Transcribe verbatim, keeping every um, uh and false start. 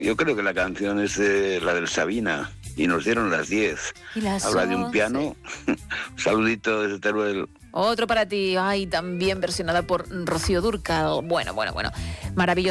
Yo creo que la canción es eh, la del Sabina, y nos dieron las diez. Y las Habla de un once. piano. Un saludito desde Teruel. Otro para ti, ay, también versionada por Rocío Dúrcal. Bueno, bueno, bueno, maravilloso.